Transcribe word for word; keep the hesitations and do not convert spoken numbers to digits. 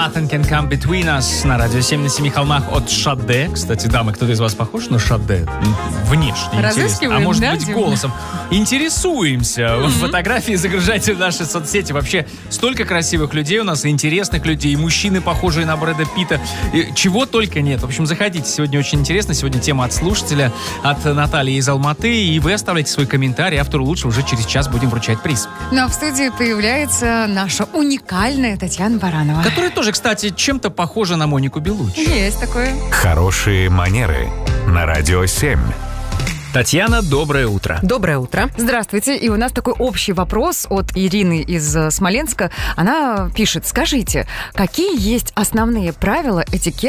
Nothing Can Come Between Us на радио семь на семи холмах от Шаде. Кстати, дамы, кто-то из вас похож на Шаде? Внешне интересно. А может да, быть, Дим? голосом. Интересуемся. Mm-hmm. Фотографии загружайте в наши соцсети. Вообще, столько красивых людей у нас, и интересных людей, и мужчины, похожие на Брэда Питта. И чего только нет. В общем, заходите. Сегодня очень интересно. Сегодня тема от слушателя, от Натальи из Алматы. И вы оставляйте свой комментарий. Автору лучше уже через час будем вручать приз. Ну а в студии появляется наша уникальная Татьяна Баранова. Которая тоже, кстати, чем-то похожа на Монику Белуччи. Есть такое. Хорошие манеры на радио семь. Татьяна, доброе утро. Доброе утро. Здравствуйте. И у нас такой общий вопрос от Ирины из э, Смоленска. Она пишет: скажите, какие есть основные правила этикета